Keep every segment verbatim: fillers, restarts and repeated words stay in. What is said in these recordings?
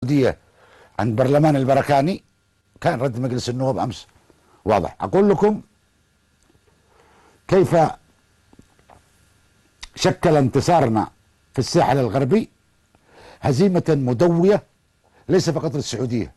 السعودية عند برلمان البركاني، كان رد مجلس النواب أمس واضح. أقول لكم كيف شكل انتصارنا في الساحل الغربي هزيمة مدوية ليس فقط للسعودية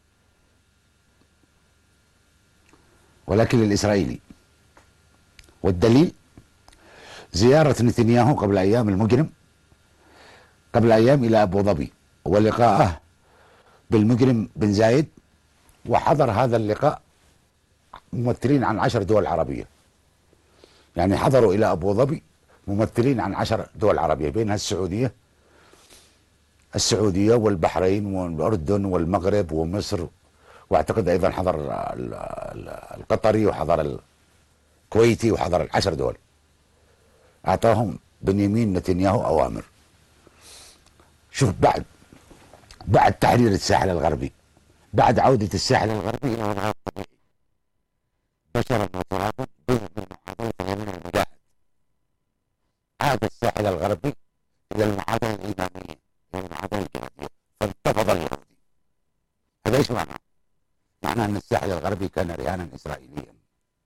ولكن للإسرائيلي. والدليل زيارة نتنياهو قبل أيام، المجرم قبل أيام إلى أبو ظبي، ولقاءه بالمجرم بن زايد، وحضر هذا اللقاء ممثلين عن عشر دول عربية. يعني حضروا إلى أبو ظبي ممثلين عن عشر دول عربية، بينها السعودية السعودية والبحرين والأردن والمغرب ومصر، واعتقد أيضا حضر القطري وحضر الكويتي وحضر العشر دول. أعطاهم بنيامين نتنياهو أوامر. شوف، بعد بعد تحرير الساحل الغربي، بعد عودة الساحل الغربي إلى وضعه الطبيعي بشرا وترابا بين المعادلة اليمين المجاهد، عاد الساحل الغربي إلى المعادلة الإمامية، إلى المعادلة الجهادية، فانتفض اليهودي. هذا إيش معناه؟ معناه أن الساحل الغربي كان رهانا إسرائيليا.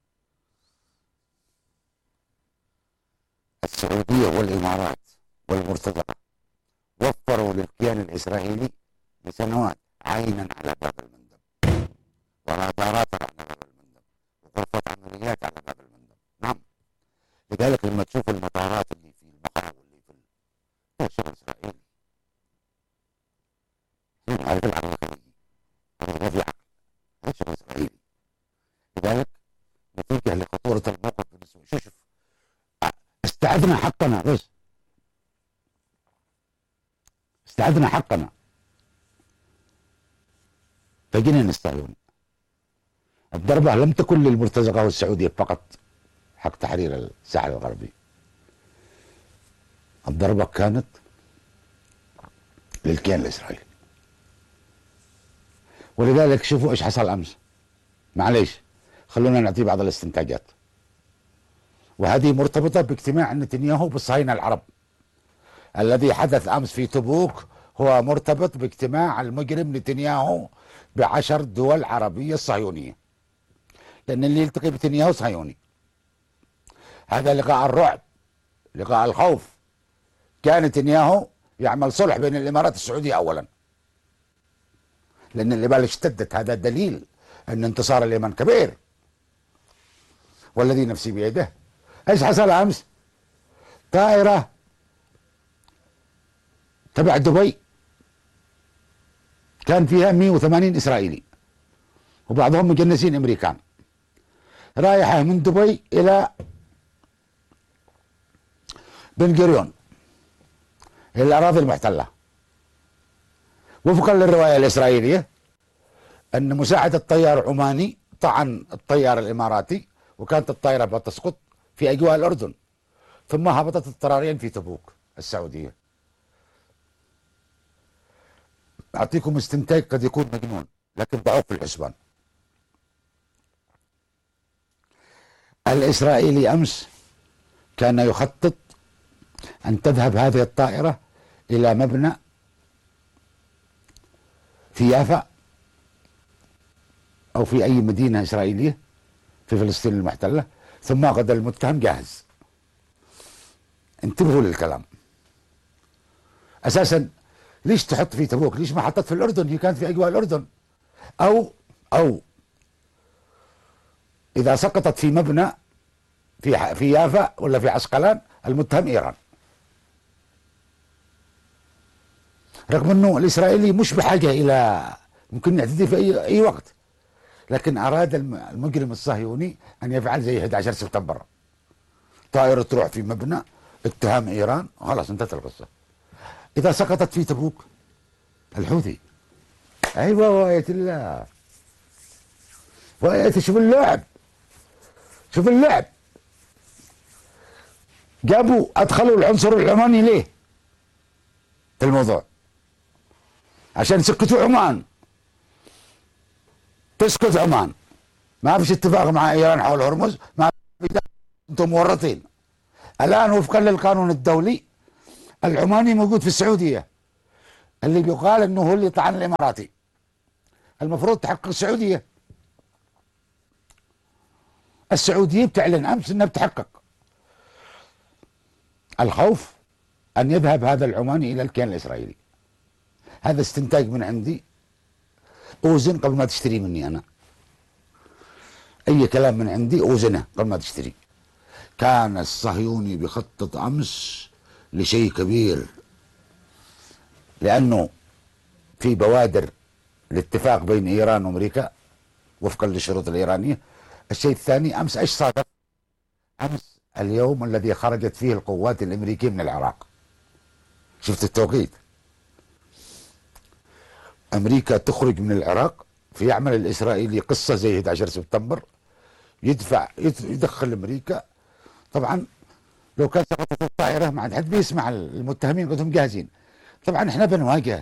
السعودية والإمارات والمرتزقة وفروا للكيان الإسرائيلي لسنوات عينا على باب المندب، ورادارات على باب المندب، وغرفة عمليات على باب المندب. نعم، لذلك لما تشوف المطارات اللي في البحر واللي في هذا شغل إسرائيلي. عارف العقل الخليجي، هذا في عقل، هذا شغل إسرائيلي. لذلك نتيجة لخطورة الموقف بالنسبة، شوف شوف استعدنا حقنا، بس استعدنا حقنا فجينا نستعين. الضربة لم تكن للمرتزقة والسعودية فقط حق تحرير الساحل الغربي، الضربة كانت للكيان الإسرائيلي. ولذلك شوفوا ايش حصل امس. معليش، خلونا نعطي بعض الاستنتاجات، وهذه مرتبطة باجتماع نتنياهو بالصهاينة العرب الذي حدث امس في تبوك. هو مرتبط باجتماع المجرم نتنياهو بعشر دول عربية صهيونية، لأن اللي يلتقي بنتنياهو صهيوني. هذا لقاء الرعب، لقاء الخوف. كان نتنياهو يعمل صلح بين الإمارات السعودية أولا، لأن الإبال اشتدت. هذا دليل أن انتصار اليمن كبير، والذي نفسي بيده. ايش حصل امس؟ طائرة تبع دبي كان فيها مئة وثمانين إسرائيلي وبعضهم مجنسين أمريكان، رايحة من دبي إلى بن غوريون، إلى الأراضي المحتلة. وفقا للرواية الإسرائيلية أن مساعد الطيار عماني طعن الطيار الإماراتي، وكانت الطائرة بتسقط في أجواء الأردن، ثم هبطت اضطراريا في تبوك السعودية. أعطيكم استنتاج قد يكون مجنون لكن ضعوف في الحسبان. الإسرائيلي أمس كان يخطط أن تذهب هذه الطائرة إلى مبنى في يافا أو في أي مدينة إسرائيلية في فلسطين المحتلة، ثم غدا المتهم جاهز. انتبهوا للكلام. أساسا ليش تحط في تبوك؟ ليش ما حطت في الأردن؟ هي كانت في أجواء الأردن. أو أو إذا سقطت في مبنى في في يافا ولا في عسقلان، المتهم إيران. رغم أنه الإسرائيلي مش بحاجة إلى، ممكن يعتدي في أي أي وقت، لكن أراد المجرم الصهيوني أن يفعل زي أحد عشر سبتمبر. طائرة تروح في مبنى، اتهام إيران، خلاص انتهت القصة. إذا سقطت في تبوك، الحوثي، أيوة وآية الله، وآية. شوف اللعب، شوف اللعب. جابوا أدخلوا العنصر العماني ليه في الموضوع؟ عشان يسكتوا عمان. تسكت عمان، ما فيش اتفاق مع إيران حول هرمز، ما في، أنتم مورطين. الآن وفقا للقانون الدولي العماني موجود في السعودية، اللي بيقال انه هو اللي طعن الاماراتي، المفروض تحقق السعوديه. السعوديه بتعلن امس انها بتحقق. الخوف ان يذهب هذا العماني الى الكيان الاسرائيلي. هذا استنتاج من عندي، اوزن قبل ما تشتري مني انا. اي كلام من عندي اوزنه قبل ما تشتري. كان الصهيوني بيخطط امس لشيء كبير، لانه في بوادر الاتفاق بين ايران وامريكا وفقا للشروط الايرانيه. الشيء الثاني، امس ايش صادف؟ امس اليوم الذي خرجت فيه القوات الامريكيه من العراق. شفت التوقيت؟ امريكا تخرج من العراق، في يعمل الاسرائيلي قصه زي احد عشر سبتمبر، يدفع يدخل امريكا. طبعا لو كان سقطت الطائره ما عاد حد بيسمع، المتهمين قلتهم جاهزين. طبعا احنا بنواجه،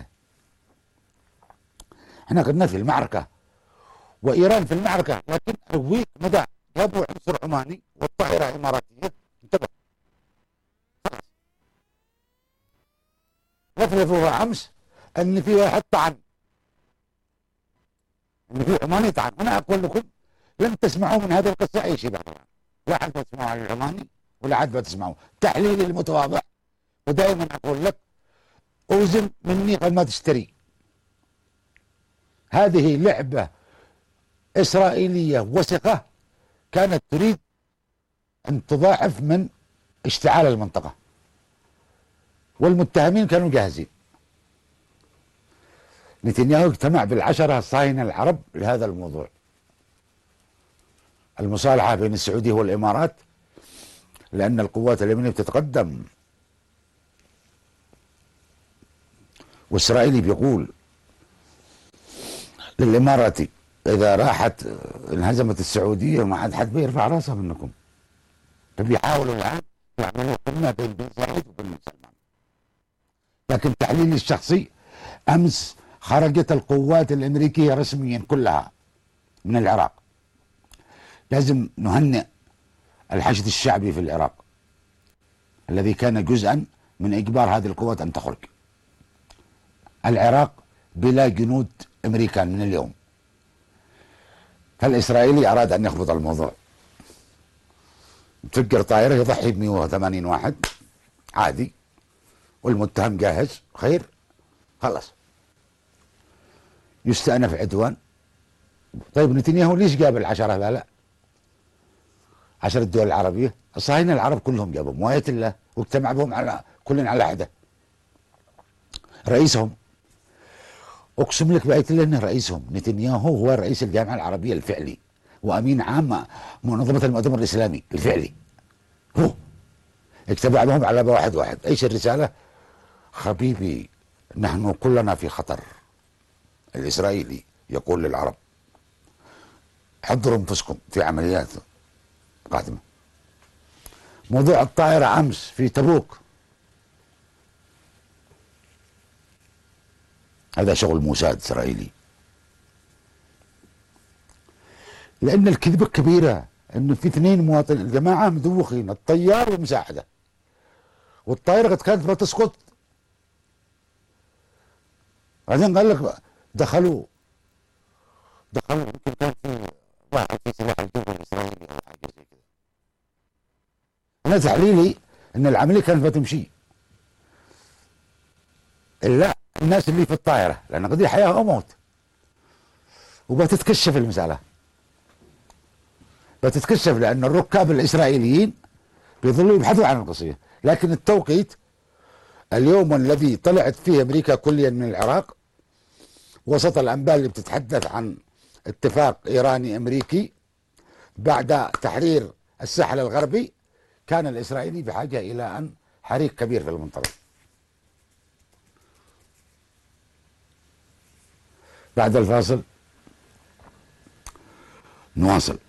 احنا كنا في المعركه وايران في المعركه، لكن رويك مدى جابوا عنصر عماني والطائره اماراتيه. انتبه، لفلفوها امس ان في واحد طعن، ان في عماني طعن. انا اقول لكم لن تسمعوا من هذه القصه اي شيء بعدها، لا حد تسمعوا عن العماني ولا حد تسمعوا. تحليلي المتواضع، ودائما اقول لك اوزن مني قبل ما تشتري. هذه لعبه اسرائيليه وثقه كانت تريد ان تضاعف من اشتعال المنطقه، والمتهمين كانوا جاهزين. نتنياهو اجتمع بالعشرة الصهاينة العرب لهذا الموضوع، المصالحة بين السعودية والإمارات، لأن القوات اليمنية بتتقدم. والإسرائيلي بيقول للإماراتي إذا راحت انهزمت السعودية ما عاد حد بيرفع راسه منكم. فبيحاولوا الآن يعملوا قمة بين بن زايد وبن سلمان. لكن تحليلي الشخصي، أمس خرجت القوات الأمريكية رسميا كلها من العراق. لازم نهنئ الحشد الشعبي في العراق الذي كان جزءا من إجبار هذه القوات أن تخرج. العراق بلا جنود أمريكان من اليوم. فالإسرائيلي أراد أن يخبط الموضوع، تفجر طائرة يضحي ب مئة وثمانين واحد عادي، والمتهم جاهز، خير خلص يستأنف عدوان. طيب نتنياهو ليش جاب العشرة هذا؟ عشر الدول العربية، الصهاينة العرب كلهم جابهم وآية الله، واجتمع بهم على كل على حدة. رئيسهم اقسم لك بآية الله انه رئيسهم نتنياهو هو رئيس الجامعة العربية الفعلي وامين عام منظمة المؤتمر الاسلامي الفعلي. هو اجتمع بهم على واحد واحد. ايش الرسالة؟ حبيبي نحن كلنا في خطر. الاسرائيلي يقول للعرب حضروا انفسكم في عمليات قادمة. موضوع الطائرة امس في تبوك هذا شغل موساد اسرائيلي، لان الكذبة الكبيرة انه في اثنين مواطنين الجماعة مدوخين، الطيار والمساعدة، والطائرة قد كانت بتسقط. بعدين قال لك دخلوا دخلوا يمكن كان في واحد في سلاح الجو الاسرائيلي او حاجه زي كذا. انا تحليلي ان العمليه كانت بتمشي، الا الناس اللي في الطائره، لان قضيه حياه او موت، وبتتكشف المساله، بتتكشف لان الركاب الاسرائيليين بيظلوا يبحثوا عن القضيه. لكن التوقيت اليوم الذي طلعت فيه امريكا كليا من العراق وسط الانباء اللي بتتحدث عن اتفاق ايراني امريكي بعد تحرير الساحل الغربي، كان الاسرائيلي بحاجه الى ان حريق كبير في المنطقه. بعد الفاصل نواصل.